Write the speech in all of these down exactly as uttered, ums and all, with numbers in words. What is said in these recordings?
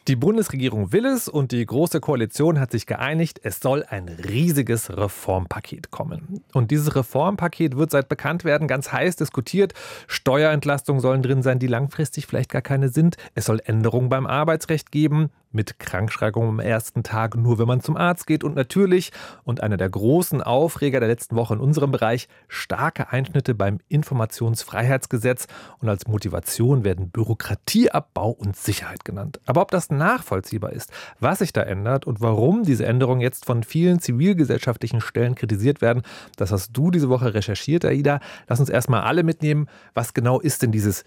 Die Bundesregierung will es und die Große Koalition hat sich geeinigt, es soll ein riesiges Reformpaket kommen. Und dieses Reformpaket wird seit Bekanntwerden ganz heiß diskutiert. Steuerentlastungen sollen drin sein, die langfristig vielleicht gar keine sind. Es soll Änderungen beim Arbeitsrecht geben, mit Krankschreibung am ersten Tag nur, wenn man zum Arzt geht. Und natürlich, und einer der großen Aufreger der letzten Woche in unserem Bereich, starke Einschnitte beim Informationsfreiheitsgesetz. Und als Motivation werden Bürokratieabbau und Sicherheit genannt. Aber ob das nachvollziehbar ist, was sich da ändert und warum diese Änderungen jetzt von vielen zivilgesellschaftlichen Stellen kritisiert werden, das hast du diese Woche recherchiert, Aida. Lass uns erstmal alle mitnehmen, was genau ist denn dieses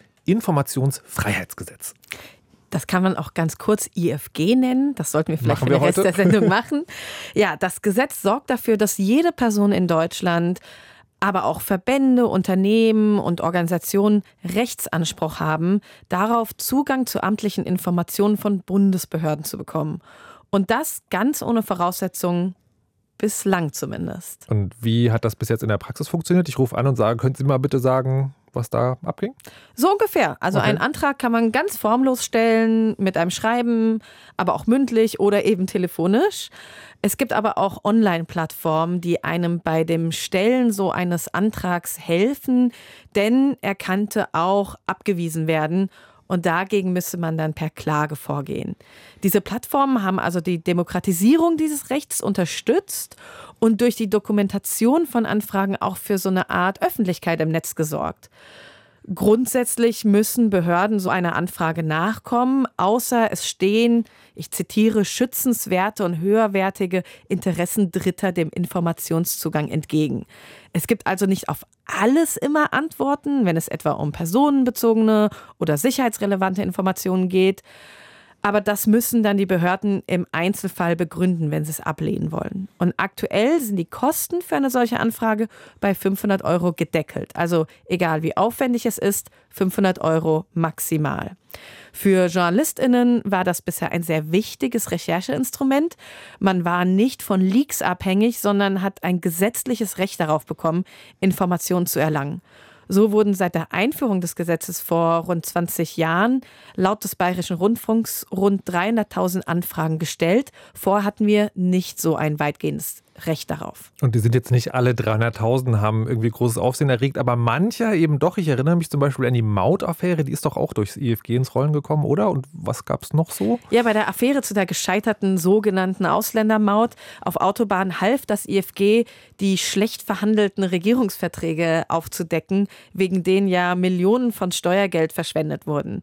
Informationsfreiheitsgesetz? Das kann man auch ganz kurz I F G nennen. Das sollten wir vielleicht machen für den Rest heute? der Sendung machen. Ja, das Gesetz sorgt dafür, dass jede Person in Deutschland, aber auch Verbände, Unternehmen und Organisationen Rechtsanspruch haben, darauf Zugang zu amtlichen Informationen von Bundesbehörden zu bekommen. Und das ganz ohne Voraussetzungen, bislang zumindest. Und wie hat das bis jetzt in der Praxis funktioniert? Ich rufe an und sage, können Sie mal bitte sagen, was da abging? So ungefähr. Also Okay. einen Antrag kann man ganz formlos stellen, mit einem Schreiben, aber auch mündlich oder eben telefonisch. Es gibt aber auch Online-Plattformen, die einem bei dem Stellen so eines Antrags helfen, denn er könnte auch abgewiesen werden. Und dagegen müsste man dann per Klage vorgehen. Diese Plattformen haben also die Demokratisierung dieses Rechts unterstützt und durch die Dokumentation von Anfragen auch für so eine Art Öffentlichkeit im Netz gesorgt. Grundsätzlich müssen Behörden so einer Anfrage nachkommen, außer es stehen, ich zitiere, schützenswerte und höherwertige Interessen Dritter dem Informationszugang entgegen. Es gibt also nicht auf alles immer Antworten, wenn es etwa um personenbezogene oder sicherheitsrelevante Informationen geht. Aber das müssen dann die Behörden im Einzelfall begründen, wenn sie es ablehnen wollen. Und aktuell sind die Kosten für eine solche Anfrage bei fünfhundert Euro gedeckelt. Also egal wie aufwendig es ist, fünfhundert Euro maximal. Für JournalistInnen war das bisher ein sehr wichtiges Rechercheinstrument. Man war nicht von Leaks abhängig, sondern hat ein gesetzliches Recht darauf bekommen, Informationen zu erlangen. So wurden seit der Einführung des Gesetzes vor rund zwanzig Jahren laut des Bayerischen Rundfunks rund dreihunderttausend Anfragen gestellt. Vorher hatten wir nicht so ein weitgehendes Recht darauf. Und die sind jetzt nicht alle dreihunderttausend, haben irgendwie großes Aufsehen erregt, aber mancher eben doch. Ich erinnere mich zum Beispiel an die Maut-Affäre, die ist doch auch durchs I F G ins Rollen gekommen, oder? Und was gab es noch so? Ja, bei der Affäre zu der gescheiterten sogenannten Ausländermaut auf Autobahnen half das I F G, die schlecht verhandelten Regierungsverträge aufzudecken, wegen denen ja Millionen von Steuergeld verschwendet wurden.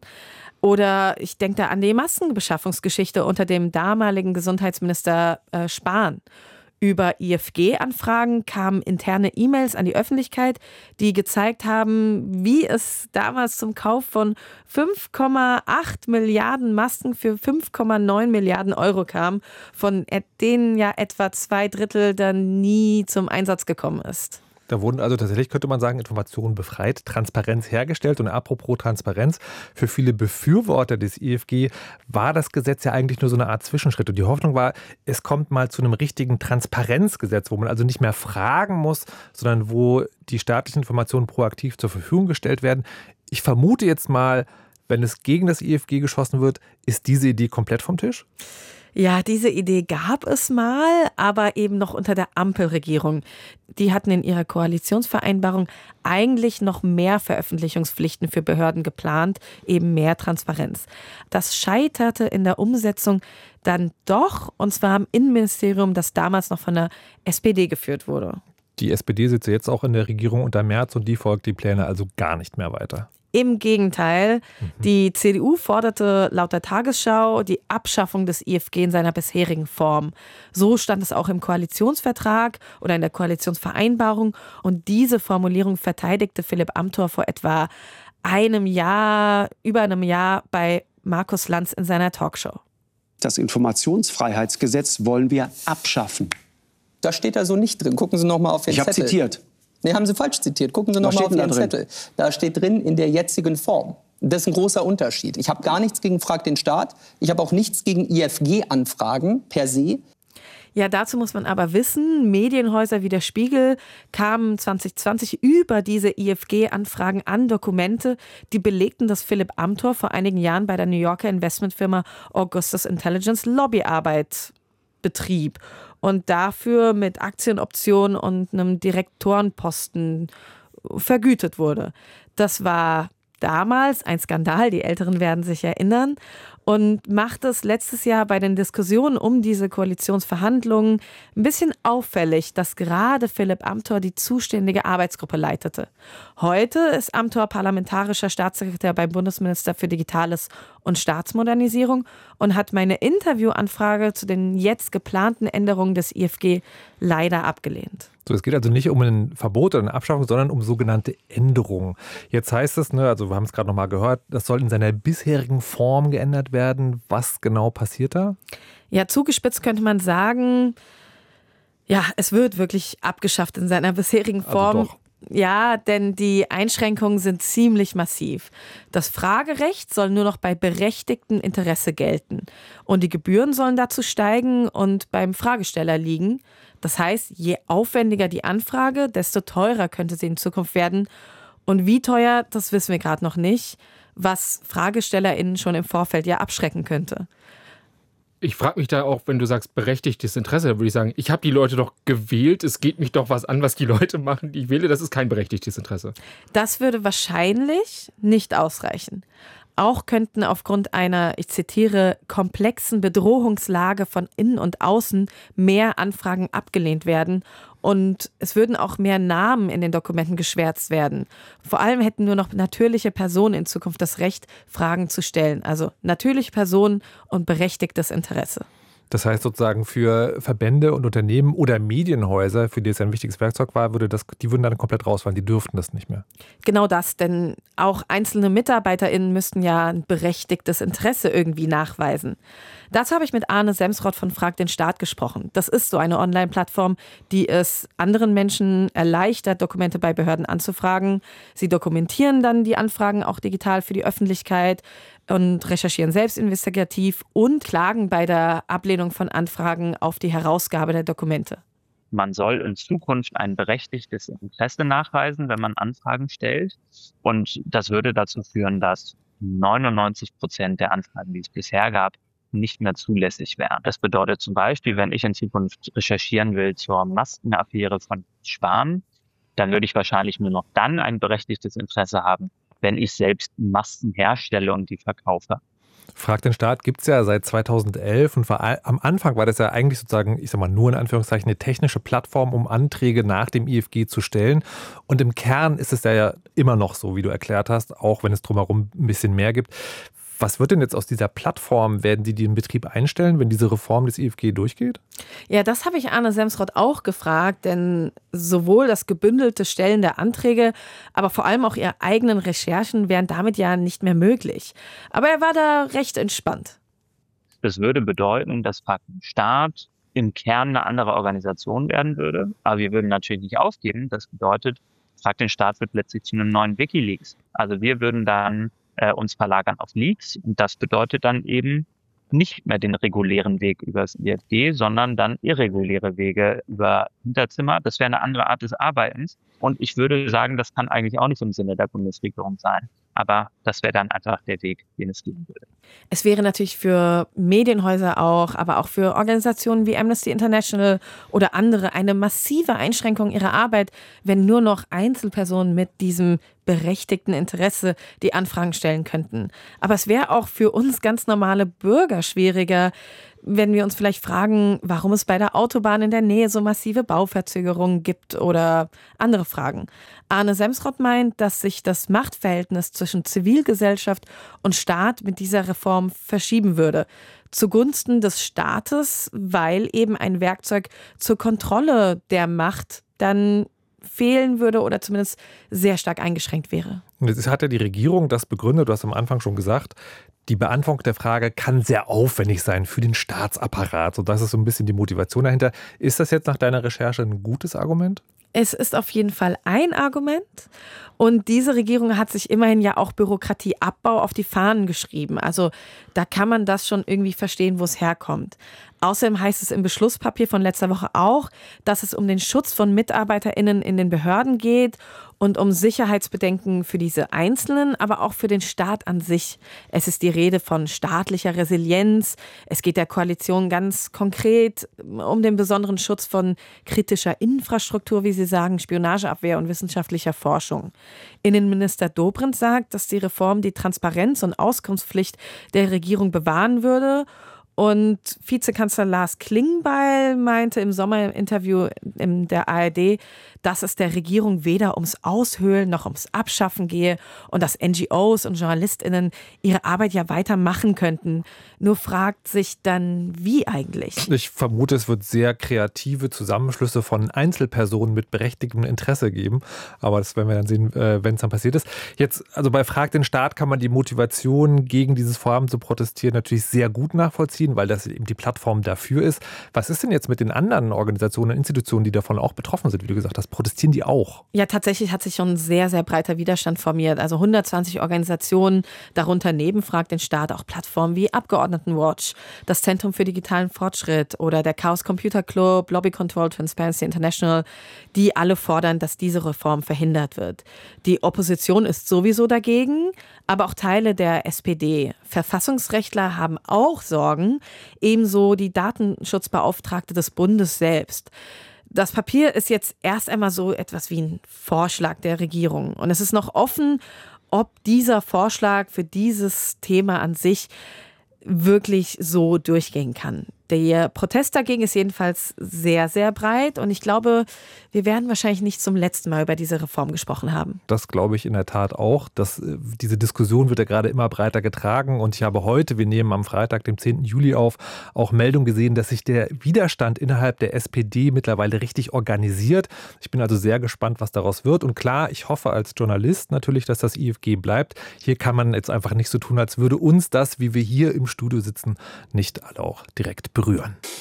Oder ich denke da an die Maskenbeschaffungsgeschichte unter dem damaligen Gesundheitsminister äh, Spahn. Über I F G-Anfragen kamen interne E-Mails an die Öffentlichkeit, die gezeigt haben, wie es damals zum Kauf von fünf Komma acht Milliarden Masken für fünf Komma neun Milliarden Euro kam, von denen ja etwa zwei Drittel dann nie zum Einsatz gekommen ist. Da wurden also tatsächlich, könnte man sagen, Informationen befreit, Transparenz hergestellt. Und apropos Transparenz, für viele Befürworter des I F G war das Gesetz ja eigentlich nur so eine Art Zwischenschritt. Und die Hoffnung war, es kommt mal zu einem richtigen Transparenzgesetz, wo man also nicht mehr fragen muss, sondern wo die staatlichen Informationen proaktiv zur Verfügung gestellt werden. Ich vermute jetzt mal, wenn es gegen das I F G geschossen wird, ist diese Idee komplett vom Tisch? Ja, diese Idee gab es mal, aber eben noch unter der Ampelregierung. Die hatten in ihrer Koalitionsvereinbarung eigentlich noch mehr Veröffentlichungspflichten für Behörden geplant, eben mehr Transparenz. Das scheiterte in der Umsetzung dann doch, und zwar im Innenministerium, das damals noch von der S P D geführt wurde. Die S P D sitzt jetzt auch in der Regierung unter Merz und die folgt die Pläne also gar nicht mehr weiter. Im Gegenteil, mhm. Die C D U forderte laut der Tagesschau die Abschaffung des I F G in seiner bisherigen Form. So stand es auch im Koalitionsvertrag oder in der Koalitionsvereinbarung. Und diese Formulierung verteidigte Philipp Amthor vor etwa einem Jahr, über einem Jahr bei Markus Lanz in seiner Talkshow. Das Informationsfreiheitsgesetz wollen wir abschaffen. Da steht da so nicht drin. Gucken Sie noch mal auf den ich Zettel. Ich habe zitiert. Nee, haben Sie falsch zitiert. Gucken Sie noch mal auf Ihren Zettel. Da steht drin, in der jetzigen Form. Das ist ein großer Unterschied. Ich habe gar nichts gegen Frag den Staat. Ich habe auch nichts gegen I F G-Anfragen per se. Ja, dazu muss man aber wissen, Medienhäuser wie der Spiegel kamen zwanzig zwanzig über diese I F G-Anfragen an Dokumente, die belegten, dass Philipp Amthor vor einigen Jahren bei der New Yorker Investmentfirma Augustus Intelligence Lobbyarbeit betrieb und dafür mit Aktienoptionen und einem Direktorenposten vergütet wurde. Das war damals ein Skandal, die Älteren werden sich erinnern, und macht es letztes Jahr bei den Diskussionen um diese Koalitionsverhandlungen ein bisschen auffällig, dass gerade Philipp Amthor die zuständige Arbeitsgruppe leitete. Heute ist Amthor parlamentarischer Staatssekretär beim Bundesminister für Digitales und Staatsmodernisierung und hat meine Interviewanfrage zu den jetzt geplanten Änderungen des I F G leider abgelehnt. So, es geht also nicht um ein Verbot oder eine Abschaffung, sondern um sogenannte Änderungen. Jetzt heißt es, ne, also wir haben es gerade nochmal gehört, das soll in seiner bisherigen Form geändert werden. Was genau passiert da? Ja, zugespitzt könnte man sagen, ja, es wird wirklich abgeschafft in seiner bisherigen Form. Also doch. Ja, denn die Einschränkungen sind ziemlich massiv. Das Fragerecht soll nur noch bei berechtigtem Interesse gelten. Und die Gebühren sollen dazu steigen und beim Fragesteller liegen. Das heißt, je aufwendiger die Anfrage, desto teurer könnte sie in Zukunft werden. Und wie teuer, das wissen wir gerade noch nicht, was FragestellerInnen schon im Vorfeld ja abschrecken könnte. Ich frage mich da auch, wenn du sagst, berechtigtes Interesse, da würde ich sagen, ich habe die Leute doch gewählt, es geht mich doch was an, was die Leute machen, die ich wähle, das ist kein berechtigtes Interesse. Das würde wahrscheinlich nicht ausreichen. Auch könnten aufgrund einer, ich zitiere, komplexen Bedrohungslage von innen und außen mehr Anfragen abgelehnt werden und es würden auch mehr Namen in den Dokumenten geschwärzt werden. Vor allem hätten nur noch natürliche Personen in Zukunft das Recht, Fragen zu stellen. Also natürliche Personen und berechtigtes Interesse. Das heißt sozusagen für Verbände und Unternehmen oder Medienhäuser, für die es ein wichtiges Werkzeug war, würde das, die würden dann komplett rausfallen, die dürften das nicht mehr. Genau das, denn auch einzelne MitarbeiterInnen müssten ja ein berechtigtes Interesse irgendwie nachweisen. Dazu habe ich mit Arne Semsrott von Frag den Staat gesprochen. Das ist so eine Online-Plattform, die es anderen Menschen erleichtert, Dokumente bei Behörden anzufragen. Sie dokumentieren dann die Anfragen auch digital für die Öffentlichkeit und recherchieren selbst investigativ und klagen bei der Ablehnung von Anfragen auf die Herausgabe der Dokumente. Man soll in Zukunft ein berechtigtes Interesse nachweisen, wenn man Anfragen stellt. Und das würde dazu führen, dass neunundneunzig Prozent der Anfragen, die es bisher gab, nicht mehr zulässig wären. Das bedeutet zum Beispiel, wenn ich in Zukunft recherchieren will zur Maskenaffäre von Spahn, dann würde ich wahrscheinlich nur noch dann ein berechtigtes Interesse haben, wenn ich selbst Masken herstelle und die verkaufe. Frag den Staat gibt es ja seit zweitausendelf und war, am Anfang war das ja eigentlich sozusagen, ich sag mal nur in Anführungszeichen, eine technische Plattform, um Anträge nach dem I F G zu stellen. Und im Kern ist es ja immer noch so, wie du erklärt hast, auch wenn es drumherum ein bisschen mehr gibt. Was wird denn jetzt aus dieser Plattform? Werden die den Betrieb einstellen, wenn diese Reform des I F G durchgeht? Ja, das habe ich Arne Semsrott auch gefragt, denn sowohl das gebündelte Stellen der Anträge, aber vor allem auch ihre eigenen Recherchen wären damit ja nicht mehr möglich. Aber er war da recht entspannt. Das würde bedeuten, dass Frag den Staat im Kern eine andere Organisation werden würde. Aber wir würden natürlich nicht aufgeben. Das bedeutet, Frag den Staat wird letztlich zu einem neuen WikiLeaks. Also wir würden dann äh, uns verlagern auf Leaks. Und das bedeutet dann eben nicht mehr den regulären Weg über das I F G, sondern dann irreguläre Wege über Hinterzimmer. Das wäre eine andere Art des Arbeitens. Und ich würde sagen, das kann eigentlich auch nicht im Sinne der Bundesregierung sein. Aber das wäre dann einfach der Weg, den es gehen würde. Es wäre natürlich für Medienhäuser auch, aber auch für Organisationen wie Amnesty International oder andere eine massive Einschränkung ihrer Arbeit, wenn nur noch Einzelpersonen mit diesem berechtigten Interesse die Anfragen stellen könnten. Aber es wäre auch für uns ganz normale Bürger schwieriger, wenn wir uns vielleicht fragen, warum es bei der Autobahn in der Nähe so massive Bauverzögerungen gibt oder andere Fragen. Arne Semsrott meint, dass sich das Machtverhältnis zwischen Zivilgesellschaft und Staat mit dieser Reform verschieben würde. Zugunsten des Staates, weil eben ein Werkzeug zur Kontrolle der Macht dann fehlen würde oder zumindest sehr stark eingeschränkt wäre. Und jetzt hat ja die Regierung das begründet, du hast am Anfang schon gesagt, die Beantwortung der Frage kann sehr aufwendig sein für den Staatsapparat. So, das ist so ein bisschen die Motivation dahinter. Ist das jetzt nach deiner Recherche ein gutes Argument? Es ist auf jeden Fall ein Argument. Und diese Regierung hat sich immerhin ja auch Bürokratieabbau auf die Fahnen geschrieben. Also da kann man das schon irgendwie verstehen, wo es herkommt. Außerdem heißt es im Beschlusspapier von letzter Woche auch, dass es um den Schutz von MitarbeiterInnen in den Behörden geht und um Sicherheitsbedenken für diese Einzelnen, aber auch für den Staat an sich. Es ist die Rede von staatlicher Resilienz. Es geht der Koalition ganz konkret um den besonderen Schutz von kritischer Infrastruktur, wie sie sagen, Spionageabwehr und wissenschaftlicher Forschung. Innenminister Dobrindt sagt, dass die Reform die Transparenz und Auskunftspflicht der Regierung bewahren würde. Und Vizekanzler Lars Klingbeil meinte im Sommer im Interview in der A R D, dass es der Regierung weder ums Aushöhlen noch ums Abschaffen gehe und dass N G Os und JournalistInnen ihre Arbeit ja weitermachen könnten. Nur fragt sich dann, wie eigentlich? Ich vermute, es wird sehr kreative Zusammenschlüsse von Einzelpersonen mit berechtigtem Interesse geben. Aber das werden wir dann sehen, wenn es dann passiert ist. Jetzt, also bei Frag den Staat kann man die Motivation, gegen dieses Vorhaben zu protestieren, natürlich sehr gut nachvollziehen, weil das eben die Plattform dafür ist. Was ist denn jetzt mit den anderen Organisationen und Institutionen, die davon auch betroffen sind, wie du gesagt hast? Protestieren die auch? Ja, tatsächlich hat sich schon ein sehr, sehr breiter Widerstand formiert. Also hundertzwanzig Organisationen, darunter neben Frag den Staat auch Plattformen wie Abgeordnetenwatch, das Zentrum für digitalen Fortschritt oder der Chaos Computer Club, Lobby Control, Transparency International, die alle fordern, dass diese Reform verhindert wird. Die Opposition ist sowieso dagegen, aber auch Teile der S P D. Verfassungsrechtler haben auch Sorgen, ebenso die Datenschutzbeauftragte des Bundes selbst. Das Papier ist jetzt erst einmal so etwas wie ein Vorschlag der Regierung. Und es ist noch offen, ob dieser Vorschlag für dieses Thema an sich wirklich so durchgehen kann. Der Protest dagegen ist jedenfalls sehr, sehr breit und ich glaube, wir werden wahrscheinlich nicht zum letzten Mal über diese Reform gesprochen haben. Das glaube ich in der Tat auch. Das, diese Diskussion wird ja gerade immer breiter getragen und ich habe heute, wir nehmen am Freitag, dem zehnten Juli auf, auch Meldung gesehen, dass sich der Widerstand innerhalb der S P D mittlerweile richtig organisiert. Ich bin also sehr gespannt, was daraus wird und klar, ich hoffe als Journalist natürlich, dass das I F G bleibt. Hier kann man jetzt einfach nicht so tun, als würde uns das, wie wir hier im Studio sitzen, nicht alle auch direkt berühren.